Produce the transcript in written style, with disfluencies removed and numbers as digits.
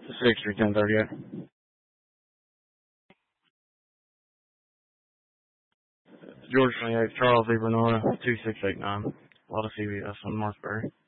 1038. George 28, Charles E. Bernard, 2689. A lot of CVS on Northbury.